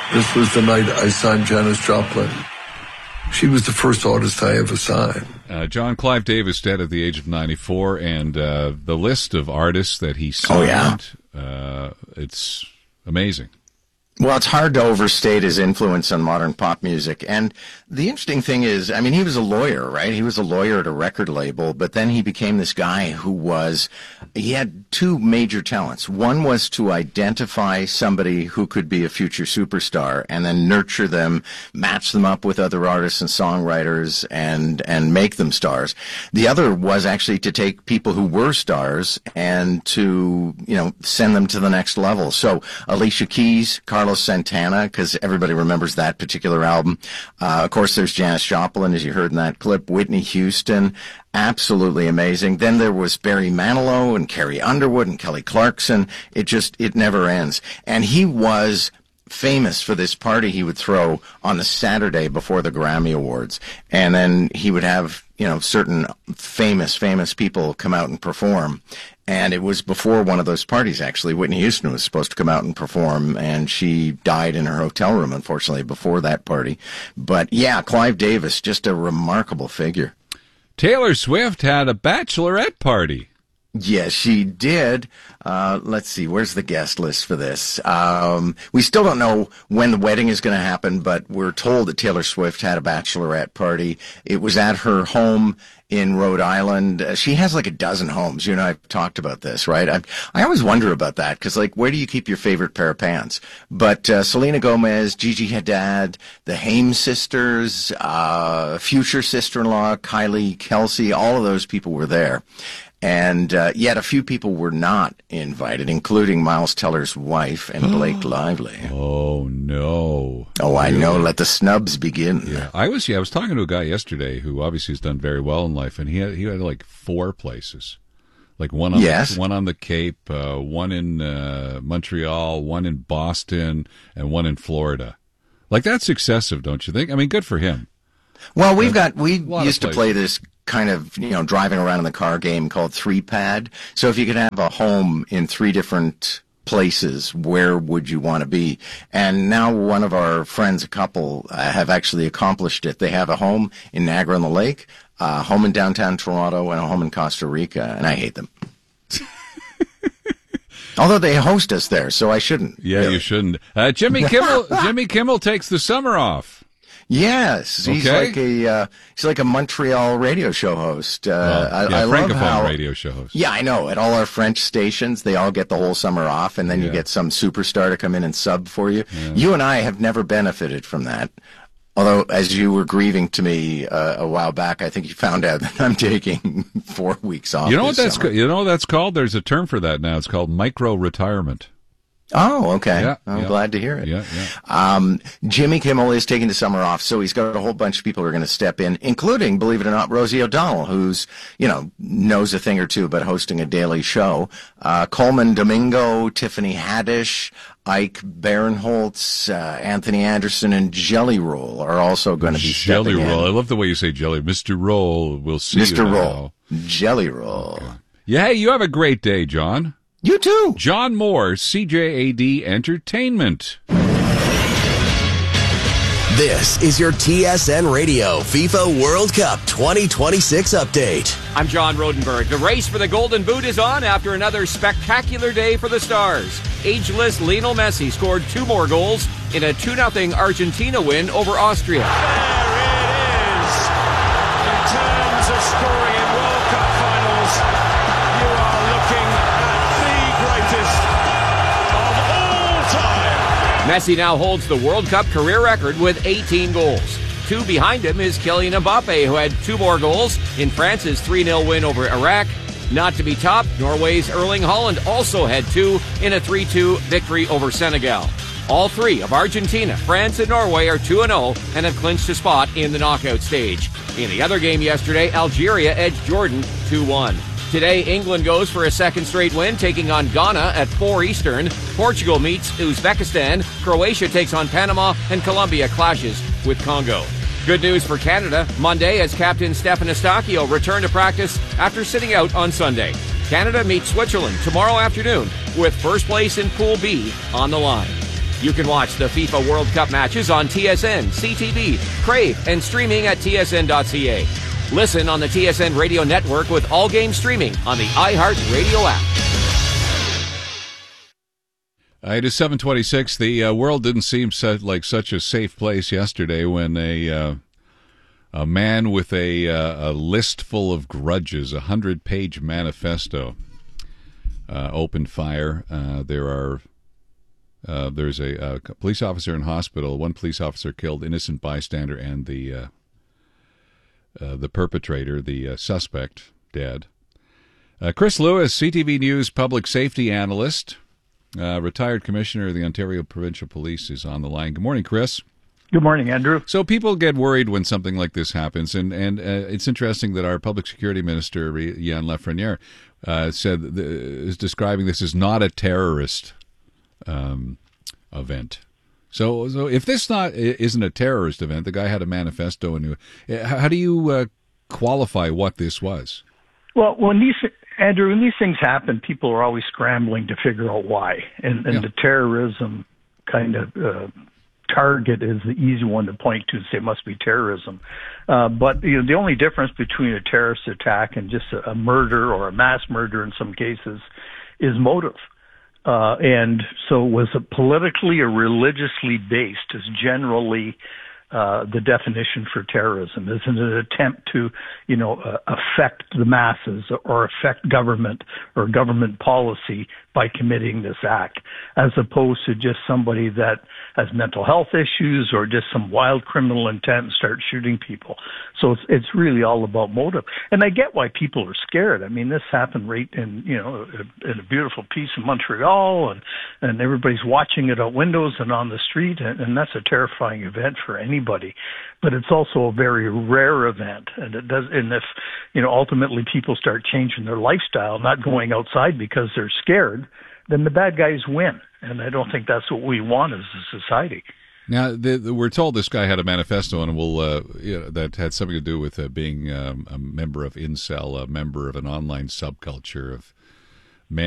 This was the night I signed Janis Joplin. She was the first artist I ever signed. John Clive Davis dead at the age of 94, and the list of artists that he signed, it's amazing. Well, it's hard to overstate his influence on modern pop music. And the interesting thing is, I mean, he was a lawyer, right? He was a lawyer at a record label, but then he became this guy he had two major talents. One was to identify somebody who could be a future superstar and then nurture them, match them up with other artists and songwriters and make them stars. The other was actually to take people who were stars and to, send them to the next level. So Alicia Keys, Carlos Santana, because everybody remembers that particular album. Of course, there's Janis Joplin, as you heard in that clip, Whitney Houston, absolutely amazing. Then there was Barry Manilow and Carrie Underwood and Kelly Clarkson. It never ends. And he was famous for this party he would throw on the Saturday before the Grammy Awards. And then he would have, certain famous people come out and perform. And it was before one of those parties, actually. Whitney Houston was supposed to come out and perform, and she died in her hotel room, unfortunately, before that party. But, yeah, Clive Davis, just a remarkable figure. Taylor Swift had a bachelorette party. Yes, she did. Let's see, where's the guest list for this? We still don't know when the wedding is going to happen, but we're told that Taylor Swift had a bachelorette party. It was at her home in Rhode Island. She has like a dozen homes. You and I have talked about this, right? I always wonder about that because, where do you keep your favorite pair of pants? But Selena Gomez, Gigi Hadid, the Haim sisters, future sister-in-law, Kylie Kelsey, all of those people were there. And yet a few people were not invited, including Miles Teller's wife and Blake Lively. Oh, no. Oh, I know. Let the snubs begin. Yeah, I was talking to a guy yesterday who obviously has done very well in life, and he had like 4 places. Like one on the Cape, one in Montreal, one in Boston, and one in Florida. Like, that's excessive, don't you think? I mean, good for him. Well, we used to play this kind of, driving around in the car game called 3-pad. So if you could have a home in 3 different places, where would you want to be? And now one of our friends, a couple, have actually accomplished it. They have a home in Niagara-on-the-Lake, a home in downtown Toronto, and a home in Costa Rica, and I hate them. Although they host us there, so I shouldn't. Yeah, really. You shouldn't. Jimmy Kimmel takes the summer off. Yes, he's like a Montreal radio show host. I love how radio show host. Yeah, I know. At all our French stations, they all get the whole summer off, and then you get some superstar to come in and sub for you. Yeah. You and I have never benefited from that. Although, as you were grieving to me a while back, I think you found out that I'm taking 4 weeks off. You know what that's called? There's a term for that now. It's called micro-retirement. Oh, okay. Yeah, I'm glad to hear it. Yeah. Jimmy Kimmel is taking the summer off, so he's got a whole bunch of people who are going to step in, including, believe it or not, Rosie O'Donnell, who's, knows a thing or two about hosting a daily show. Coleman Domingo, Tiffany Haddish, Ike Barinholtz, Anthony Anderson, and Jelly Roll are also going to be stepping in. Jelly Roll. I love the way you say Jelly. Mr. Roll, we'll see Mr. you now. Roll. Jelly Roll. Okay. Yeah, hey, you have a great day, John. You too. John Moore, CJAD Entertainment. This is your TSN Radio FIFA World Cup 2026 update. I'm John Rodenberg. The race for the Golden Boot is on after another spectacular day for the Stars. Ageless Lionel Messi scored 2 more goals in a 2-0 Argentina win over Austria. There it is. In terms of scoring in World Cup finals, you are looking at the greatest of all time. Messi now holds the World Cup career record with 18 goals. 2 behind him is Kylian Mbappe, who had 2 more goals in France's 3-0 win over Iraq. Not to be topped, Norway's Erling Haaland also had 2 in a 3-2 victory over Senegal. All 3 of Argentina, France, and Norway are 2-0 and have clinched a spot in the knockout stage. In the other game yesterday, Algeria edged Jordan 2-1. Today, England goes for a second straight win, taking on Ghana at 4 Eastern. Portugal meets Uzbekistan. Croatia takes on Panama, and Colombia clashes with Congo. Good news for Canada. Monday, as captain Stefan Eustáquio returned to practice after sitting out on Sunday. Canada meets Switzerland tomorrow afternoon with first place in Pool B on the line. You can watch the FIFA World Cup matches on TSN, CTV, Crave, and streaming at tsn.ca. Listen on the TSN Radio Network with all game streaming on the iHeartRadio app. It is 7:26. The world didn't seem like such a safe place yesterday when a man with a list full of grudges, 100-page manifesto, opened fire. There's a police officer in hospital. One police officer killed, innocent bystander, and the perpetrator, the suspect, dead. Chris Lewis, CTV News public safety analyst, retired commissioner of the Ontario Provincial Police, is on the line. Good morning, Chris. Good morning, Andrew. So people get worried when something like this happens, and it's interesting that our public security minister, Yann Lafreniere, is describing this as not a terrorist event. So if this isn't a terrorist event, the guy had a manifesto, and how do you qualify what this was? Well, when these things happen, people are always scrambling to figure out why, and the terrorism kind of target is the easy one to point to and say it must be terrorism. But the only difference between a terrorist attack and just a murder or a mass murder in some cases is motive. And so was it politically or religiously based is generally the definition for terrorism. Is it an attempt to, affect the masses or affect government or government policy by committing this act, as opposed to just somebody that has mental health issues or just some wild criminal intent and start shooting people. So it's really all about motive. And I get why people are scared. I mean, this happened right in a beautiful piece in Montreal, and everybody's watching it out windows and on the street, and that's a terrifying event for anybody. But it's also a very rare event, and if ultimately people start changing their lifestyle, not going outside because they're scared, then the bad guys win. And I don't think that's what we want as a society. Now, we're told this guy had a manifesto, and that had something to do with being a member of Incel, a member of an online subculture of